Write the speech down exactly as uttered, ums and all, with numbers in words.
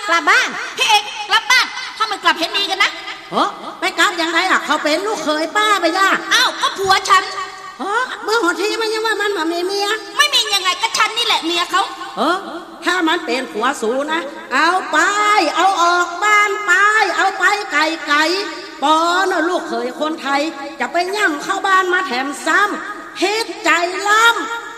กลับบ้านพี่เอกกลับบ้านถ้าไม่กลับเห็นดีกันนะเออไปกลับยังไงล่ะเขาเป็นลูกเขยป้าไปย่าอ้าวก็ผัวฉันเออเมื่อหอทีมันยังว่ามันมามีเมียไม่มียังไงก็ฉันนี่แหละเมียเขาเออถ้ามันเป็นผัวสูนะเอาไปเอาออกบ้านไปเอาไปไก่ไก่ปอนะลูกเขยคนไทยจะไปย่ำเข้าบ้านมาแถมซ้ำเฮ็ดใจล้ำ